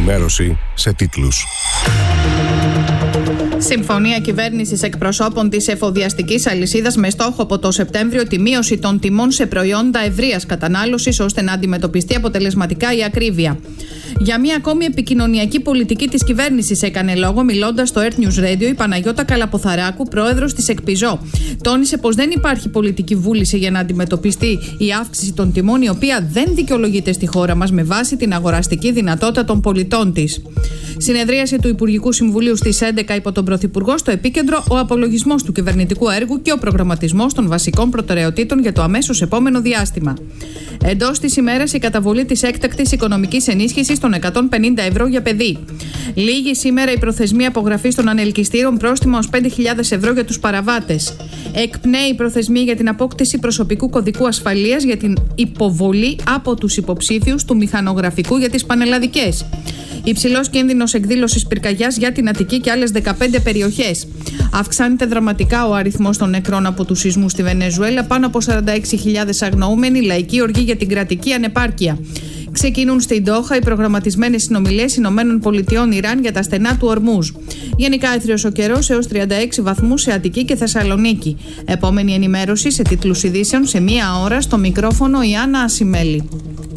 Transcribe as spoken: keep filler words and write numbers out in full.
ενημέρωση σε τίτλους. Συμφωνία κυβέρνησης εκπροσώπων της εφοδιαστικής αλυσίδας με στόχο από το Σεπτέμβριο τη μείωση των τιμών σε προϊόντα ευρείας κατανάλωσης ώστε να αντιμετωπιστεί αποτελεσματικά η ακρίβεια. Για μία ακόμη επικοινωνιακή πολιτική της κυβέρνησης έκανε λόγο μιλώντας στο Earth News Radio η Παναγιώτα Καλαποθαράκου, πρόεδρος της ΕΚΠΙΖΟ. Τόνισε πως δεν υπάρχει πολιτική βούληση για να αντιμετωπιστεί η αύξηση των τιμών, η οποία δεν δικαιολογείται στη χώρα μας με βάση την αγοραστική δυνατότητα των πολιτών της. Συνεδρίαση του Υπουργικού Συμβουλίου στις έντεκα υπό τον Πρωθυπουργό, στο επίκεντρο ο απολογισμός του κυβερνητικού έργου και ο προγραμματισμός των βασικών προτεραιοτήτων για το αμέσως επόμενο διάστημα. Εντός της ημέρας η καταβολή της έκτακτης οικονομικής ενίσχυσης των εκατόν πενήντα ευρώ για παιδί. Λίγη σήμερα η προθεσμία απογραφής των ανελκυστήρων, πρόστιμα ως πέντε χιλιάδες ευρώ για τους παραβάτες. Εκπνέει η προθεσμία για την απόκτηση προσωπικού κωδικού ασφαλείας για την υποβολή από τους υποψήφιους του μηχανογραφικού για τις πανελλαδικές. Υψηλός κίνδυνος εκδήλωσης πυρκαγιάς για την Αττική και άλλες δεκαπέντε περιοχές. Αυξάνεται δραματικά ο αριθμός των νεκρών από τους σεισμούς στη Βενεζουέλα, πάνω από σαράντα έξι χιλιάδες αγνοούμενοι, λαϊκή οργή για την κρατική ανεπάρκεια. Ξεκινούν στην Ντόχα οι προγραμματισμένες συνομιλίες Ηνωμένων Πολιτειών Ιράν για τα στενά του Ορμούζ. Γενικά έθριος ο καιρός έως τριάντα έξι βαθμούς σε Αττική και Θεσσαλονίκη. Επόμενη ενημέρωση σε τίτλους ειδήσεων σε μία ώρα, στο μικρόφωνο η Άννα Ασημέλη.